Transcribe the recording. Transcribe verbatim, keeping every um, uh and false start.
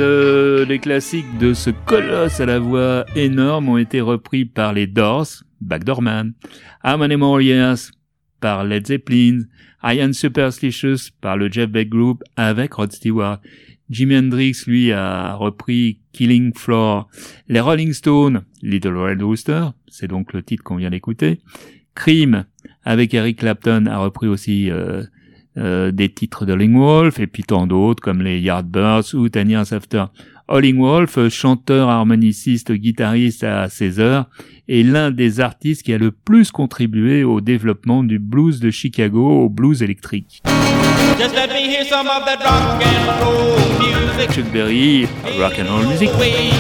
Le, les classiques de ce colosse à la voix énorme ont été repris par les Doors, Backdoor Man, How Many More Years par Led Zeppelin, I Am Superstitious par le Jeff Beck Group avec Rod Stewart. Jimi Hendrix, lui, a repris Killing Floor. Les Rolling Stones, Little Red Rooster, c'est donc le titre qu'on vient d'écouter. Cream, avec Eric Clapton, a repris aussi euh, euh, des titres de Howlin' Wolf, et puis tant d'autres, comme les Yardbirds ou Ten Years After. Howlin' Wolf, chanteur, harmoniciste, guitariste à seize heures, est l'un des artistes qui a le plus contribué au développement du blues de Chicago, au blues électrique. Just let me hear some of that rock and roll music. Chuck Berry, rock and roll music.